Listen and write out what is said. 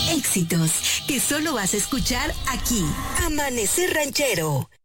Éxitos que solo vas a escuchar aquí. Amanecer Ranchero.